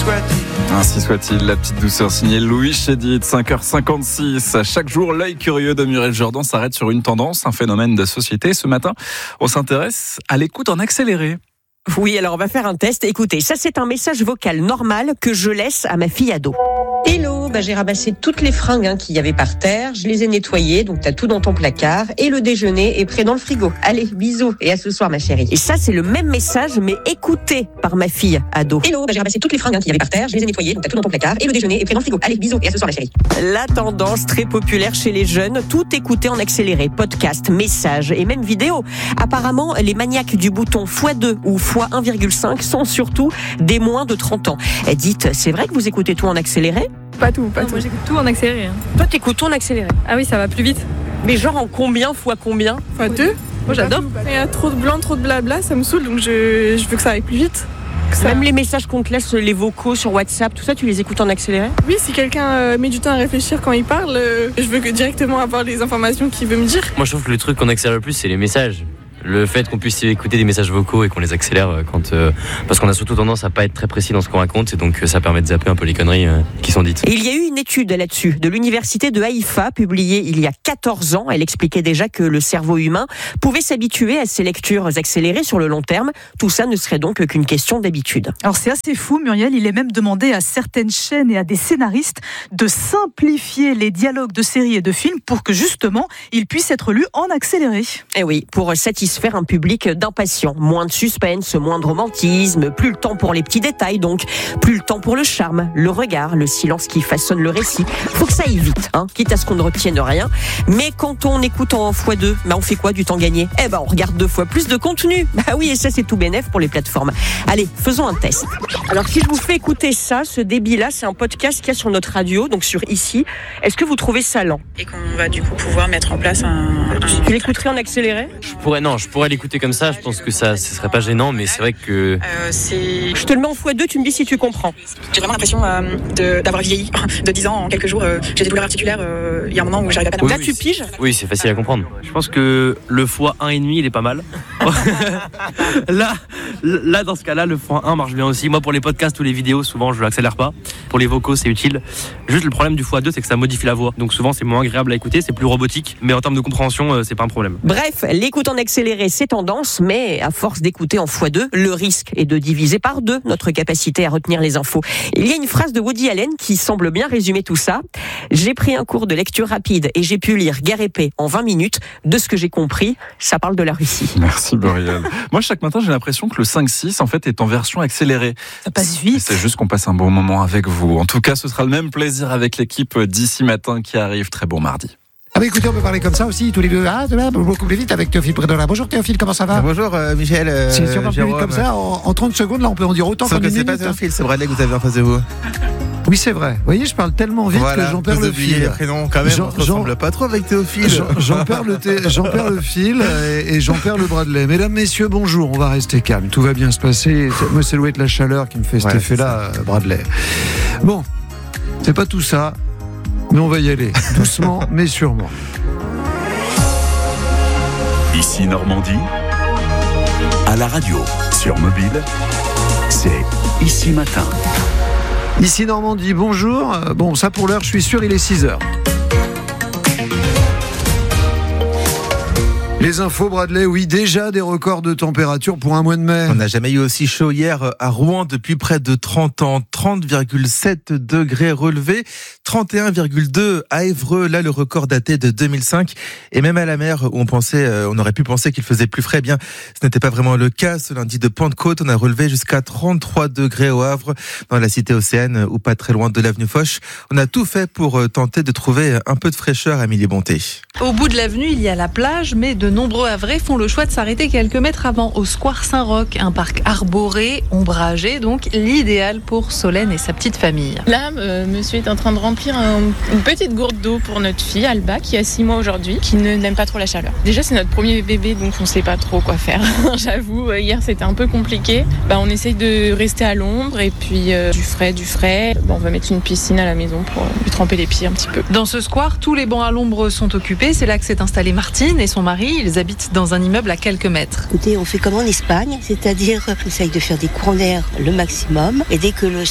soit-il. Ainsi soit-il, la petite douceur signée Louis Chédid, 5h56. Chaque jour, l'œil curieux de Muriel Jourdan s'arrête sur une tendance, un phénomène de société. Ce matin, on s'intéresse à l'écoute en accéléré. Oui, alors on va faire un test. Écoutez, ça c'est un message vocal normal que je laisse à ma fille ado. Hello, j'ai ramassé toutes les fringues qu'il y avait par terre, je les ai nettoyées, donc t'as tout dans ton placard, et le déjeuner est prêt dans le frigo. Allez, bisous, et à ce soir ma chérie. Et ça c'est le même message, mais écouté par ma fille ado. Hello, j'ai ramassé toutes les fringues qu'il y avait par terre, je les ai nettoyées, donc t'as tout dans ton placard, et le déjeuner est prêt dans le frigo. Allez, bisous, et à ce soir ma chérie. La tendance très populaire chez les jeunes, tout écouter en accéléré, podcast, messages et même vidéos. Apparemment, les maniaques du bouton x2 ou x1,5 sont surtout des moins de 30 ans. Dites, c'est vrai que vous écoutez tout en accéléré ? Pas tout. Moi j'écoute tout en accéléré. Toi t'écoutes tout en accéléré ? Ah oui, ça va plus vite. Mais genre en combien fois combien ? Fois 2. Moi j'adore. Il y a trop de blanc, trop de blabla, ça me saoule, donc je veux que ça aille plus vite. Même les messages qu'on te laisse, les vocaux sur WhatsApp, tout ça, tu les écoutes en accéléré ? Oui, si quelqu'un met du temps à réfléchir quand il parle, je veux directement avoir les informations qu'il veut me dire. Moi je trouve que le truc qu'on accélère le plus, c'est les messages. Le fait qu'on puisse écouter des messages vocaux et qu'on les accélère parce qu'on a surtout tendance à pas être très précis dans ce qu'on raconte, et donc ça permet de zapper un peu les conneries qui sont dites. Et il y a eu une étude là-dessus de l'université de Haïfa publiée il y a 14 ans. Elle expliquait déjà que le cerveau humain pouvait s'habituer à ces lectures accélérées sur le long terme. Tout ça ne serait donc qu'une question d'habitude. Alors c'est assez fou, Muriel. Il est même demandé à certaines chaînes et à des scénaristes de simplifier les dialogues de séries et de films pour que justement ils puissent être lus en accéléré. Et oui, pour satisfaire un public d'impatients. Moins de suspense, moins de romantisme, plus le temps pour les petits détails, donc plus le temps pour le charme, le regard, le silence qui façonne le récit. Faut que ça aille vite, quitte à ce qu'on ne retienne rien. Mais quand on écoute en x2, on fait quoi du temps gagné ? On regarde 2 fois plus de contenu. Oui, et ça c'est tout bénef pour les plateformes. Allez, faisons un test. Alors si je vous fais écouter ça, ce débit-là, c'est un podcast qu'il y a sur notre radio, donc sur Ici. Est-ce que vous trouvez ça lent ? Et qu'on va du coup pouvoir mettre en place Tu l'écouterais en accéléré ? Je pourrais l'écouter comme ça, je pense que ce serait pas gênant, mais c'est vrai que... Je te le mets en x2, tu me dis si tu comprends. J'ai vraiment l'impression d'avoir vieilli de 10 ans en quelques jours. J'ai des douleurs articulaires, il y a un moment où j'arrive à peine. Là, tu piges ? Oui, c'est facile à comprendre. Je pense que le x1,5 il est pas mal. là, dans ce cas-là, le x1 marche bien aussi. Moi, pour les podcasts ou les vidéos, souvent, je l'accélère pas. Pour les vocaux, c'est utile. Juste le problème du x2, c'est que ça modifie la voix. Donc souvent, c'est moins agréable à écouter, c'est plus robotique. Mais en termes de compréhension, c'est pas un problème. Bref, l'écoute en accéléré, c'est tendance, mais à force d'écouter en x2, le risque est de diviser par 2 notre capacité à retenir les infos. Il y a une phrase de Woody Allen qui semble bien résumer tout ça. J'ai pris un cours de lecture rapide et j'ai pu lire Guerre et paix en 20 minutes. De ce que j'ai compris, ça parle de la Russie. Merci Muriel. Moi, chaque matin, j'ai l'impression que le 5-6, en fait, est en version accélérée. Ça passe vite. C'est juste qu'on passe un bon moment avec vous. En tout cas, ce sera le même plaisir avec l'équipe d'Ici Matin qui arrive. Très bon mardi. Écoutez, on peut parler comme ça aussi, tous les deux. Beaucoup plus vite avec Théophile Prédola. Bonjour Théophile, comment ça va ? Bonjour Michel. Si on parle plus vite comme ça, en 30 secondes, là, on peut en dire autant qu'en une minute. C'est pas Théophile, c'est Bradley que vous avez en face de vous. Oui, c'est vrai. Vous voyez, je parle tellement vite que j'en perds le fil. Les prénoms, quand même, on ne ressemble pas trop avec Théophile. J'en perds le fil et j'en perds le Bradley. Mesdames, messieurs, bonjour. On va rester calme. Tout va bien se passer. Moi, c'est l'ouest de la chaleur qui me fait cet effet-là, Bradley. Bon, c'est pas tout ça, mais on va y aller. Doucement, mais sûrement. Ici Normandie, à la radio, sur mobile, c'est Ici Matin. Ici Normandie, bonjour. Bon, ça pour l'heure, je suis sûr, il est 6h. Les infos, Bradley, oui, déjà des records de température pour un mois de mai. On n'a jamais eu aussi chaud hier à Rouen depuis près de 30 ans. 30,7 degrés relevés, 31,2 à Évreux. Là, le record daté de 2005. Et même à la mer, où on aurait pu penser qu'il faisait plus frais, bien, ce n'était pas vraiment le cas. Ce lundi de Pentecôte, on a relevé jusqu'à 33 degrés au Havre, dans la cité océane, ou pas très loin de l'avenue Foch. On a tout fait pour tenter de trouver un peu de fraîcheur à Mille-et-Bonté. Au bout de l'avenue, il y a la plage, mais de nombreux Havrais font le choix de s'arrêter quelques mètres avant, au Square Saint-Roch, un parc arboré, ombragé, donc l'idéal pour Solène et sa petite famille. Là, monsieur est en train de remplir une petite gourde d'eau pour notre fille, Alba, qui a 6 mois aujourd'hui, qui n'aime pas trop la chaleur. Déjà, c'est notre premier bébé, donc on ne sait pas trop quoi faire. J'avoue, hier, c'était un peu compliqué. On essaye de rester à l'ombre, et puis du frais. On va mettre une piscine à la maison pour lui tremper les pieds un petit peu. Dans ce square, tous les bancs à l'ombre sont occupés. C'est là que s'est installée Martine et son mari. Ils habitent dans un immeuble à quelques mètres. Écoutez, on fait comme en Espagne, c'est-à-dire on essaye de faire des courants d'air le maximum. Et dès que le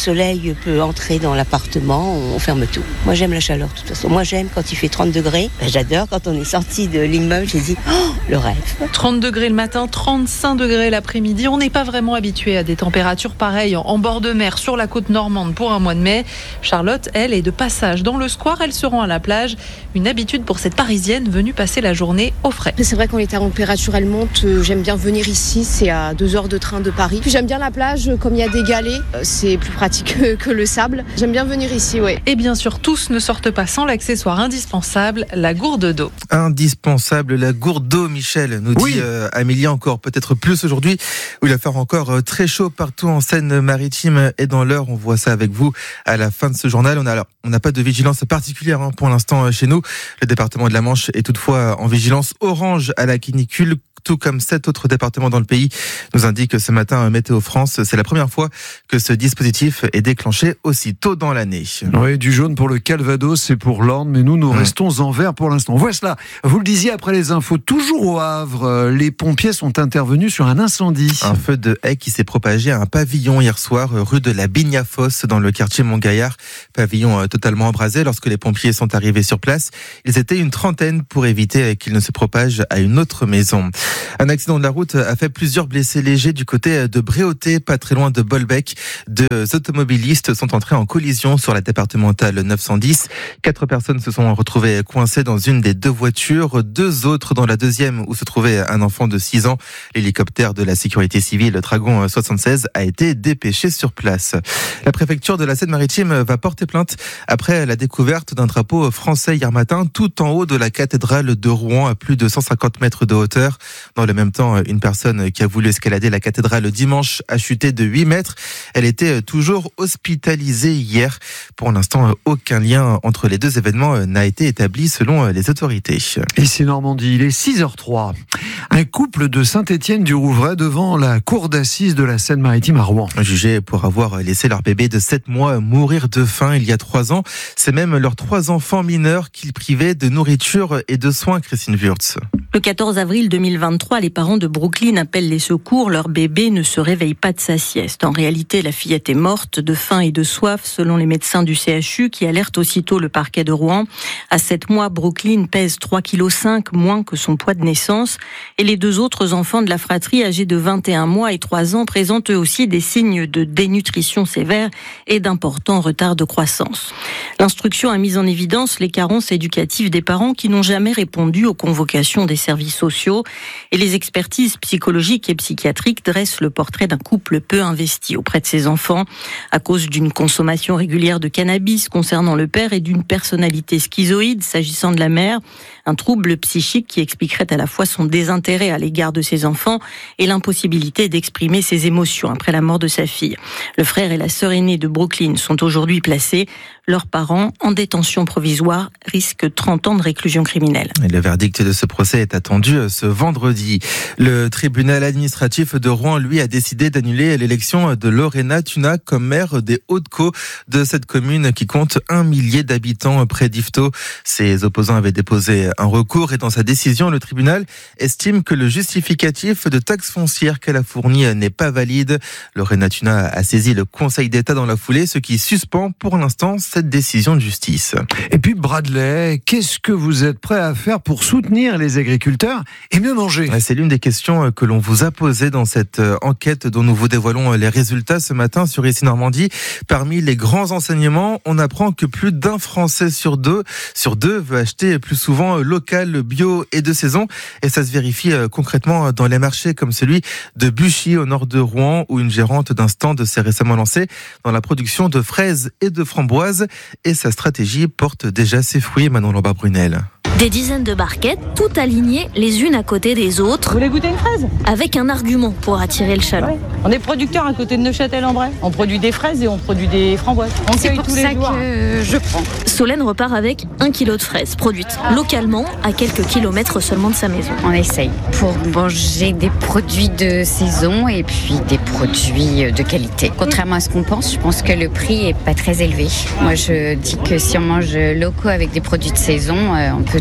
soleil peut entrer dans l'appartement, on ferme tout. Moi j'aime la chaleur de toute façon. Moi j'aime quand il fait 30 degrés. J'adore quand on est sorti de l'immeuble, j'ai dit le rêve. 30 degrés le matin, 35 degrés l'après-midi. On n'est pas vraiment habitué à des températures pareilles en bord de mer sur la côte normande pour un mois de mai. Charlotte, elle, est de passage dans le square. Elle se rend à la plage. Une habitude pour cette Parisienne venue passer la journée au frais. C'est vrai quand les températures elles montent, j'aime bien venir ici. C'est à 2 heures de train de Paris. Puis j'aime bien la plage, comme il y a des galets, c'est plus pratique que le sable. J'aime bien venir ici, oui. Et bien sûr, tous ne sortent pas sans l'accessoire indispensable, la gourde d'eau. Indispensable, la gourde d'eau, Michel, nous dit Amélie, encore peut-être plus aujourd'hui, où il va faire encore très chaud partout en Seine-Maritime et dans l'Eure. On voit ça avec vous à la fin de ce journal. On n'a pas de vigilance particulière pour l'instant chez nous. Le département de la Manche est toutefois en vigilance orange à la canicule, tout comme 7 autres départements dans le pays, nous indique ce matin Météo France. C'est la première fois que ce dispositif est déclenché aussi tôt dans l'année. Oui, du jaune pour le Calvados et pour l'Orne, mais nous restons en vert pour l'instant. Voilà cela. Vous le disiez après les infos, toujours au Havre, les pompiers sont intervenus sur un incendie. Un feu de haie qui s'est propagé à un pavillon hier soir, rue de la Bignafosse, dans le quartier Montgaillard. Pavillon totalement embrasé. Lorsque les pompiers sont arrivés sur place, ils étaient une trentaine pour éviter qu'il ne se propage à une autre maison. Un accident de la route a fait plusieurs blessés légers du côté de Bréauté, pas très loin de Bolbec. 2 automobilistes sont entrés en collision sur la départementale 910. 4 personnes se sont retrouvées coincées dans une des 2 voitures, 2 autres dans la deuxième où se trouvait un enfant de 6 ans. L'hélicoptère de la sécurité civile Dragon 76 a été dépêché sur place. La préfecture de la Seine-Maritime va porter plainte après la découverte d'un drapeau français hier matin tout en haut de la cathédrale de Rouen à plus de 150 mètres de hauteur. Dans le même temps, une personne qui a voulu escalader la cathédrale dimanche a chuté de 8 mètres. Elle était toujours hospitalisée hier. Pour l'instant, aucun lien entre les 2 événements n'a été établi selon les autorités. Ici Normandie, il est 6h03. Un couple de Saint-Étienne-du-Rouvray devant la cour d'assises de la Seine-Maritime à Rouen. Jugés pour avoir laissé leur bébé de 7 mois mourir de faim il y a 3 ans. C'est même leurs 3 enfants mineurs qu'ils privaient de nourriture et de soins, Christine Wurtz. Le 14 avril 2023, les parents de Brooklyn appellent les secours. Leur bébé ne se réveille pas de sa sieste. En réalité, la fillette est morte de faim et de soif, selon les médecins du CHU qui alertent aussitôt le parquet de Rouen. À 7 mois, Brooklyn pèse 3,5 kg moins que son poids de naissance. Et les 2 autres enfants de la fratrie, âgés de 21 mois et 3 ans, présentent eux aussi des signes de dénutrition sévère et d'importants retards de croissance. L'instruction a mis en évidence les carences éducatives des parents qui n'ont jamais répondu aux convocations des services sociaux. Et les expertises psychologiques et psychiatriques dressent le portrait d'un couple peu investi auprès de ses enfants à cause d'une consommation régulière de cannabis concernant le père et d'une personnalité schizoïde s'agissant de la mère. Un trouble psychique qui expliquerait à la fois son désintérêt à l'égard de ses enfants et l'impossibilité d'exprimer ses émotions après la mort de sa fille. Le frère et la sœur aînée de Brooklyn sont aujourd'hui placés. Leurs parents, en détention provisoire, risquent 30 ans de réclusion criminelle. Et le verdict de ce procès est attendu ce vendredi. Le tribunal administratif de Rouen, lui, a décidé d'annuler l'élection de Lorena Tuna comme maire des Hauts-de-Caux de cette commune qui compte 1 millier d'habitants près d'Yvetot. Ses opposants avaient déposé un recours et dans sa décision, le tribunal estime que le justificatif de taxe foncière qu'elle a fourni n'est pas valide. Lorena Tuna a saisi le Conseil d'État dans la foulée, ce qui suspend pour l'instant cette décision de justice. Et puis Bradley, qu'est-ce que vous êtes prêt à faire pour soutenir les agriculteurs et mieux manger ? C'est l'une des questions que l'on vous a posées dans cette enquête dont nous vous dévoilons les résultats ce matin sur Ici Normandie. Parmi les grands enseignements, on apprend que plus d'1 Français sur deux veut acheter plus souvent local, bio et de saison. Et ça se vérifie concrètement dans les marchés comme celui de Buchy au nord de Rouen où une gérante d'un stand s'est récemment lancée dans la production de fraises et de framboises. Et sa stratégie porte déjà ses fruits, Manon Lambert-Brunel. Des dizaines de barquettes, toutes alignées les unes à côté des autres. Vous voulez goûter une fraise ? Avec un argument pour attirer le chaland. Ouais. On est producteur à côté de Neufchâtel-en-Bray. On produit des fraises et on produit des framboises. On C'est pour tous ça les jours. que je prends. Solène repart avec 1 kilo de fraises produites localement à quelques kilomètres seulement de sa maison. On essaye pour manger des produits de saison et puis des produits de qualité. Contrairement à ce qu'on pense, je pense que le prix est pas très élevé. Moi, je dis que si on mange locaux avec des produits de saison, on peut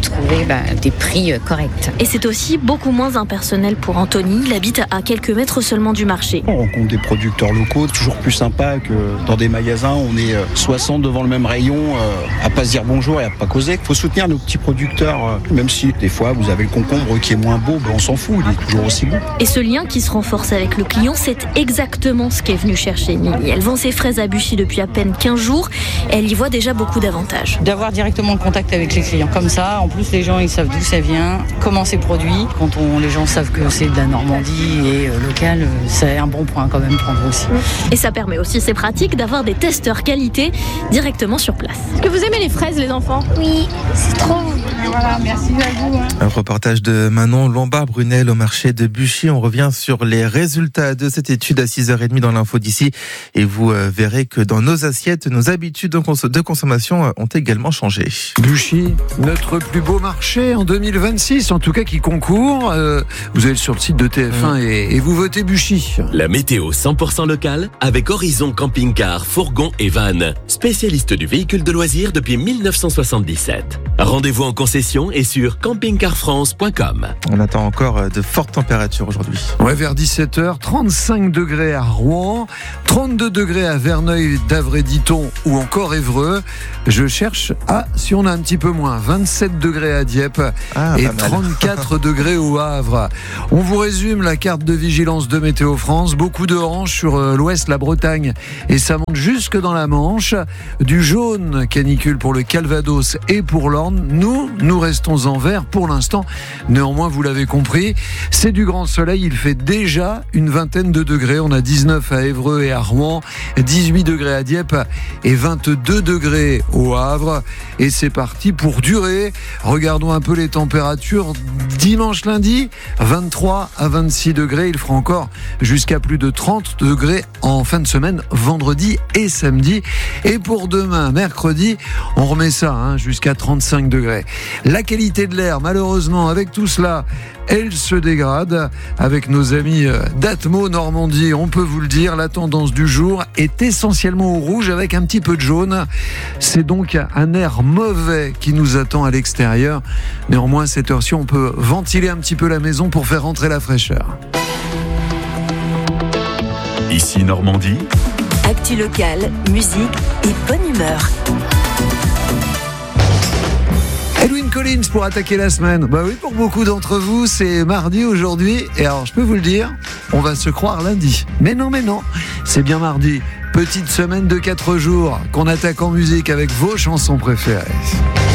trouver des prix corrects. Et c'est aussi beaucoup moins impersonnel pour Anthony. Il habite à quelques mètres seulement du marché. On rencontre des producteurs locaux, toujours plus sympa que dans des magasins. On est 60 devant le même rayon, à pas se dire bonjour et à pas causer. Il faut soutenir nos petits producteurs, même si des fois vous avez le concombre qui est moins beau, on s'en fout, il est toujours aussi bon. Et ce lien qui se renforce avec le client, c'est exactement ce qu'est venu chercher Émilie. Elle vend ses fraises à Buchy depuis à peine 15 jours et elle y voit déjà beaucoup d'avantages. D'avoir directement le contact avec les clients. Comme ça, en plus les gens ils savent d'où ça vient, comment c'est produit. Quand les gens savent que c'est de la Normandie et local, c'est un bon point quand même prendre aussi. Et ça permet aussi, c'est pratique, d'avoir des testeurs qualité directement sur place. Est-ce que vous aimez les fraises les enfants? Oui, c'est trop bon. Voilà, merci à vous. Un reportage de Manon Lombard-Brunel au marché de Buchy. On revient sur les résultats de cette étude à 6h30 dans l'info d'ici. Et vous verrez que dans nos assiettes, nos habitudes de consommation ont également changé. Buchy, notre plus beau marché en 2026, en tout cas qui concourt. Vous allez sur le site de TF1 et vous votez Buchy. La météo 100% locale avec Horizon Camping-Car, Fourgon et Van. Spécialiste du véhicule de loisirs depuis 1977. Rendez-vous en concession et sur campingcarfrance.com. On attend encore de fortes températures aujourd'hui. Ouais, vers 17h, 35 degrés à Rouen, 32 degrés à Verneuil, Davray-Ditton ou encore Évreux. Je cherche, si on a un petit peu moins, 27 degrés à Dieppe et 34 degrés au Havre. On vous résume la carte de vigilance de Météo France. Beaucoup d'orange sur l'ouest, la Bretagne, et ça monte jusque dans la Manche. Du jaune, canicule pour le Calvados et pour l'Orne. Nous restons en vert pour l'instant. Néanmoins, vous l'avez compris, c'est du grand soleil. Il fait déjà une vingtaine de degrés. On a 19 à Évreux et à Rouen, 18 degrés à Dieppe et 22 degrés au Havre. Et c'est parti pour durer. Regardons un peu les températures. Dimanche, lundi, 23 à 26 degrés. Il fera encore jusqu'à plus de 30 degrés en fin de semaine, vendredi et samedi. Et pour demain, mercredi, on remet ça jusqu'à 35 degrés. La qualité de l'air, malheureusement, avec tout cela, elle se dégrade. Avec nos amis d'Atmo Normandie, on peut vous le dire, la tendance du jour est essentiellement au rouge avec un petit peu de jaune. C'est donc un air mauvais qui nous attend à l'extérieur. Néanmoins, à cette heure-ci, on peut ventiler un petit peu la maison pour faire rentrer la fraîcheur. Ici Normandie. Actu locale, musique et bonne humeur. Edwin Collins pour attaquer la semaine. Bah oui, pour beaucoup d'entre vous, c'est mardi aujourd'hui. Et alors, je peux vous le dire, on va se croire lundi. Mais non, c'est bien mardi. Petite semaine de 4 jours qu'on attaque en musique avec vos chansons préférées.